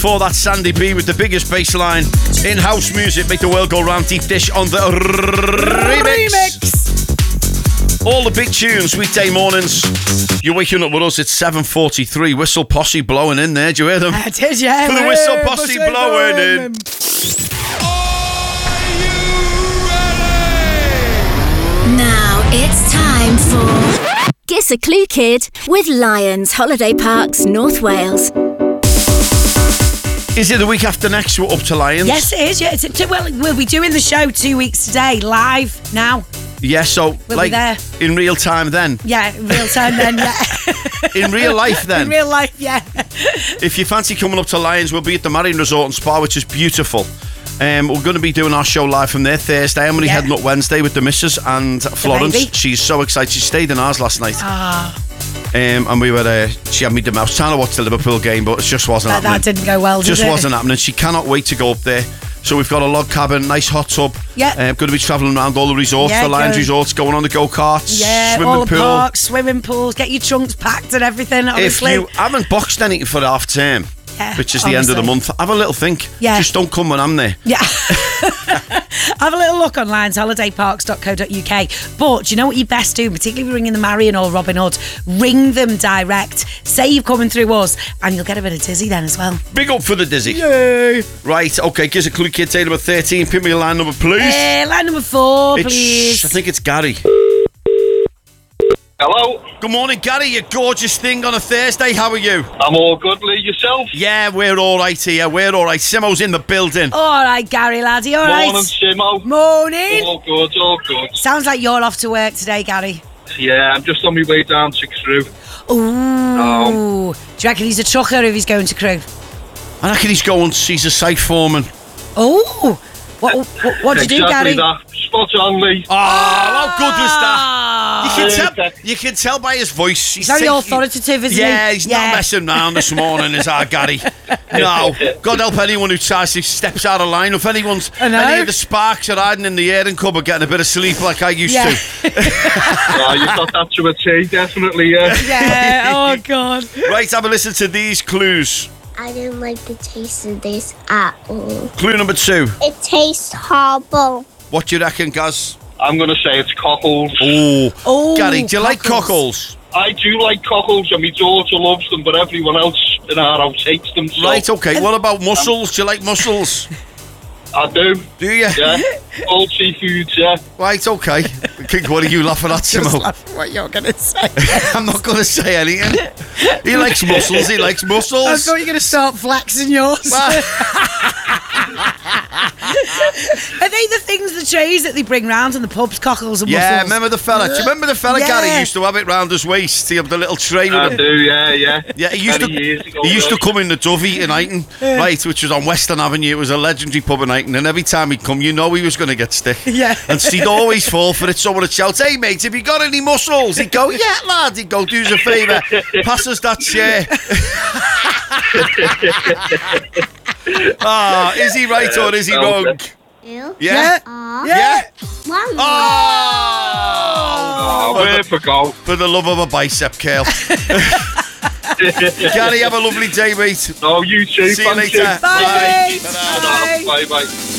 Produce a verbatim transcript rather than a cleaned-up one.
Before that, Sandy B with the biggest bass line in house music. Make the world go round. Deep Dish on the r- remix. remix. All the big tunes, weekday mornings. You're waking up with us at seven forty-three. Whistle Posse blowing in there. Do you hear them? I did, yeah. For the Whistle Posse blowing, blowing in. Are you ready? Now it's time for Guess a Clue Kid with Lions Holiday Parks, North Wales. Is it the week after next we're up to Lions? Yes, it is. Yeah, it's a, well, we'll be doing the show two weeks today, live now. Yeah, so we'll like be there. In real time then? Yeah, in real time then, yeah. In real life then? In real life, yeah. If you fancy coming up to Lions, we'll be at the Marion Resort and Spa, which is beautiful. Um, we're going to be doing our show live from there Thursday. I'm only yeah. heading up Wednesday with the missus and Florence. She's so excited. She stayed in ours last night. Ah. Um, and we were, uh, she had me the mouse trying to watch the Liverpool game, but it just wasn't that, happening. That didn't go well, did just it? Just wasn't happening. She cannot wait to go up there. So we've got a log cabin, nice hot tub. Yeah. Uh, going to be travelling around all the resorts, yeah, the Lions go. resorts, going on the go-karts, yeah, swimming all the pool. parks, swimming pools, get your trunks packed and everything, obviously. If you haven't boxed anything for half term, yeah, which is the honestly. end of the month, have a little think. Yeah. Just don't come when I'm there. Yeah. Have a little look on lions holiday parks dot co dot uk. But do you know what you best do, particularly if you're ringing the Marion or Robin Hood? Ring them direct. Say you're coming through us, and you'll get a bit of dizzy then as well. Big up for the dizzy. Yay. Right, okay, Gives a Clue Kid, day number thirteen. Pick me a line number, please. Uh, line number four, it's, please. I think it's Gary. Hello. Good morning, Gary. You gorgeous thing on a Thursday. How are you? I'm all good, Lee. Yourself? Yeah, we're all right here. We're all right. Simo's in the building. All right, Gary, laddie. All right. Morning, Simo. Morning. All good, all good. Sounds like you're off to work today, Gary. Yeah, I'm just on my way down to Crewe. Ooh. Um, Do you reckon he's a trucker if he's going to Crewe? I reckon he's going. He's a site foreman. Oh. What, what, what did you exactly do, Gary? That. Spot on, Lee. Oh, how good was that? You can, yeah. tell, you can tell by his voice. He's very taking, authoritative, isn't yeah, he? He's yeah, he's not messing around this morning, is our Gary? No. God help anyone who tries to steps out of line. If anyone's any of the sparks are hiding in the airing cupboard getting a bit of sleep like I used yeah. to. Oh, you've got that to a T, definitely, yeah. Yeah, oh, God. Right, have a listen to these clues. I didn't like the taste of this at all. Clue number two. It tastes horrible. What do you reckon, Gaz? I'm going to say it's cockles. Oh, oh Gary, do you cockles. like cockles? I do like cockles, and my daughter loves them, but everyone else in our house hates them. So right, okay. What about mussels? Do you like mussels? I do. Do you? Yeah. All seafoods, yeah. Right, okay. What are you laughing at, Simo? Laughing what you're going to say. I'm not going to say anything. He likes mussels. He likes mussels. I thought you were going to start flaxing yours. Are they the things, the trays that they bring round in the pubs, cockles and yeah, mussels? remember the fella? Do you remember the fella, yeah. Gary, used to have it round his waist? He had the little tray with I him. do, yeah, yeah. Yeah, he used, to, ago, he used to right? come in the Dovey in Eighton, yeah. right, which was on Western Avenue. It was a legendary pub in Eighton, and every time he'd come, you know he was going to get stick. Yeah. And he'd always fall for it. Someone would shout, "Hey, mate, have you got any mussels?" He'd go, "Yeah, lad." He'd go, "Do us a favour, pass us that chair." Ah, is he right or is he wrong? You? Yeah? Uh, Yeah? One. Oh, where for go? For the love of a bicep curl. Gary, have a lovely day, mate. Oh, you too. See you Thank later. You. Bye, Bye. Bye. Bye. Bye. Bye.